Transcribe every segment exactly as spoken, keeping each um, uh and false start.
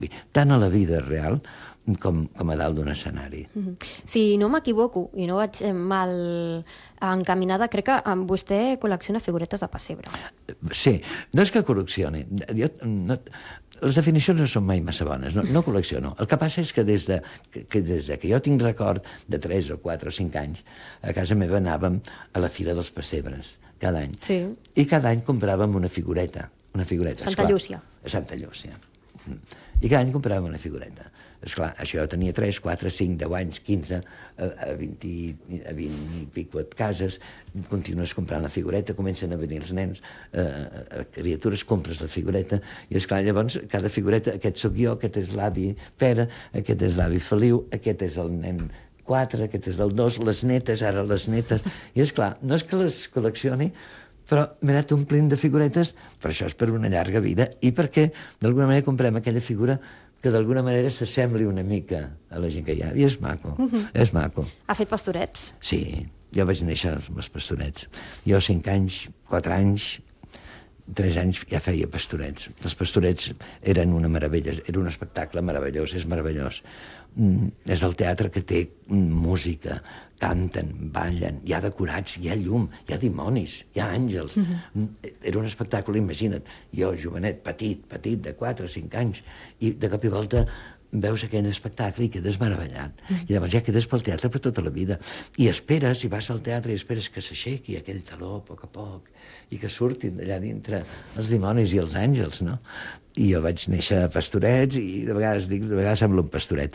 tant a la vida real com, com a dalt d'un escenari. Si no m'equivoco i no vaig mal encaminada, crec que vostè col·lecciona figuretes de pessebre. Sí, no és que col·leccioni. Jo, no, les definicions no són mai massa bones, no, no col·lecciono. El que passa és que des, de, que, que des de que jo tinc record de tres o quatre o cinc anys, a casa meva anàvem a la Fira dels Pessebres, cada any. Sí. I cada any compràvem una figureta. Una figureta, Santa Llúcia. A Santa Llúcia. I cada any compràvem una figureta. Esclar, això jo tenia tres, quatre, cinc, deu anys, quinze, a vint i pico cases, continues comprant la figureta, comencen a venir els nens, eh, criatures, compres la figureta, i esclar, llavors cada figureta, aquest sóc jo, aquest és l'avi Pere, aquest és l'avi Feliu, aquest és el nen quatre, aquest és el dos, les netes, ara les netes, i esclar, no és que les col·leccioni, però m'he anat omplint de figuretes, però això és per una llarga vida, i perquè d'alguna manera comprem aquella figura que d'alguna manera s'assembli una mica a la gent que hi ha, i és maco, uh-huh. és maco. Ha fet pastorets? Sí, jo vaig néixer amb els pastorets. Jo cinc anys, quatre anys, tres anys ja feia pastorets. Els pastorets eren una meravella, era un espectacle meravellós, és meravellós. Mm, és el teatre que té música, canten, ballen, hi ha decorats, hi ha llum, hi ha dimonis, hi ha àngels. Uh-huh. Era un espectacle, imagina't, jo, jovenet, petit, petit, de quatre o cinc anys, i de cop i volta veus aquell espectacle i quedes meravellat. Mm. I llavors ja quedes pel teatre per tota la vida. I esperes, i vas al teatre i esperes que s'aixequi aquell taló a poc a poc i que surtin d'allà dintre els dimonis i els àngels, no? I jo vaig néixer a pastorets i de vegades dic, de vegades sembla un pastoret.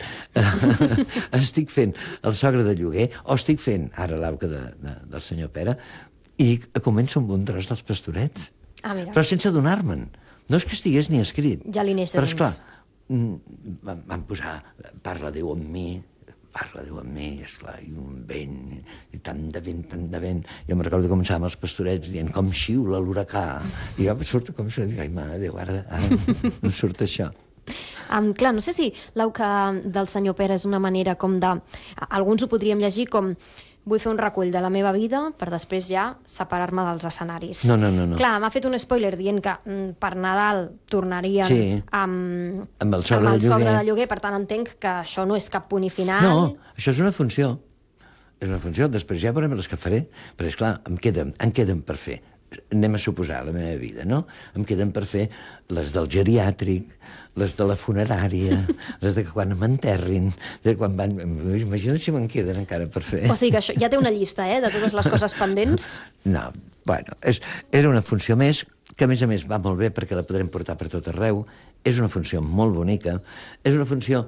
Estic fent el sogre de lloguer, o estic fent ara l'auca de, de, del senyor Pere, i començo amb un tros dels pastorets. Ah, mira. Però sense adonar-me'n. No és que estigués ni escrit. Ja li neix de però, dins. Però, esclar, van, van posar Parla Déu amb mi, Parla Déu amb mi, esclar, i un vent, i tant de vent, tant de vent. Jo me'n recordo que començàvem els pastorets dient com xiula l'huracà. I jo surto com això, i dic, ai, mare Déu, ara, ara no surt això. Um, clar, no sé si l'auca del senyor Pere és una manera com de... Alguns ho podríem llegir com vull fer un recull de la meva vida per després ja separar-me dels escenaris. No, no, no. no. Clar, m'ha fet un spoiler dient que mm, per Nadal tornarien sí. amb, amb el sogre, amb el de, sogre lloguer. de lloguer, per tant entenc que això no és cap punt i final. No, això és una funció. És una funció, després ja veurem les que faré, però esclar, em queden, em queden per fer. Anem a suposar la meva vida, no? Em queden per fer les del geriàtric, les de la funerària, les de que quan m'enterrin, de quan van... Imagina't si me'n queden encara per fer. O sigui que això, ja té una llista, eh, de totes les coses pendents? No, bueno, és, era una funció més, que a més a més va molt bé perquè la podrem portar per tot arreu, és una funció molt bonica, és una funció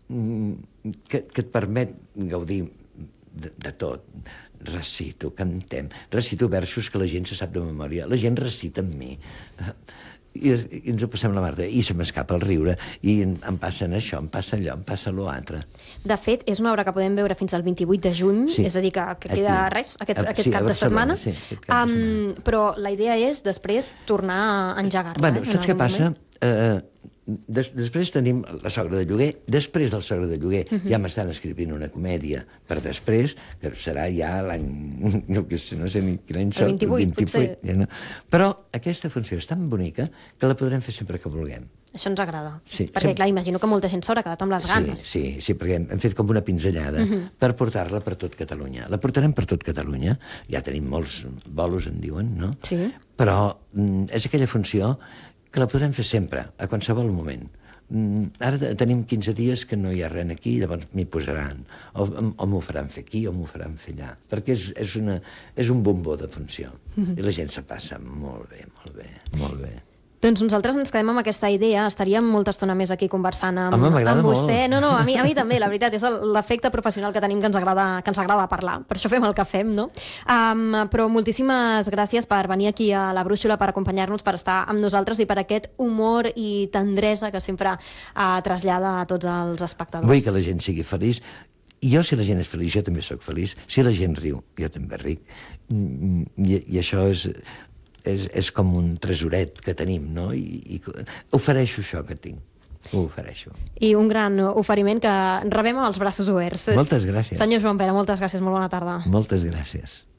mm, que, que et permet gaudir de, de tot. Recito, cantem, recito versos que la gent se sap de memòria, la gent recita amb mi, i, i ens ho passem la mar de... i se m'escapa el riure, i em, em passen això, em passa allò, em passa l'altre. De fet, és una obra que podem veure fins al vint-i-vuit de juny, sí. És a dir, que, que queda aquí. res, aquest, a, aquest sí, cap de setmana. Sí, aquest cap de setmana. Um, però la idea és després tornar a engegar-la. Bueno, eh, saps què passa? Eh, des, després tenim la sogra de lloguer, després del sogra de lloguer uh-huh. ja m'estan escrivint una comèdia per després, que serà ja l'any, no, no sé ni quin any soc, el vint-i-vuit, vint-i-vuit ja no. Però aquesta funció és tan bonica que la podrem fer sempre que vulguem. Això ens agrada, sí, perquè sempre... clar, imagino que molta gent s'haurà quedat amb les ganes. Sí, sí, sí, perquè hem, hem fet com una pinzellada uh-huh. per portar-la per tot Catalunya. La portarem per tot Catalunya, ja tenim molts bolos, en diuen, no? Sí. Però mm, és aquella funció que la podrem fer sempre, a qualsevol moment. Mm, ara tenim quinze dies que no hi ha res aquí, llavors m'hi posaran, o, o m'ho faran fer aquí o m'ho faran fer allà, perquè és, és, una, és un bombó de funció, uh-huh. i la gent se passa molt bé, molt bé, molt bé. Doncs nosaltres ens quedem amb aquesta idea, estaríem molta estona més aquí conversant amb, Home, amb vostè. Molt. No, no, a mi, a mi també, la veritat, és l'efecte professional que tenim que ens, agrada, que ens agrada parlar, per això fem el que fem, no? Um, però moltíssimes gràcies per venir aquí a La Brúixola, per acompanyar-nos, per estar amb nosaltres i per aquest humor i tendresa que sempre uh, trasllada a tots els espectadors. Vull que la gent sigui feliç. I jo, si la gent és feliç, jo també sóc feliç. Si la gent riu, jo també ric. I, i això és... És, és com un tresoret que tenim, no? I, i ofereixo això que tinc. Ho ofereixo. I un gran oferiment que rebem amb els braços oberts. Moltes gràcies. Senyor Joan Pere, moltes gràcies, molt bona tarda. Moltes gràcies.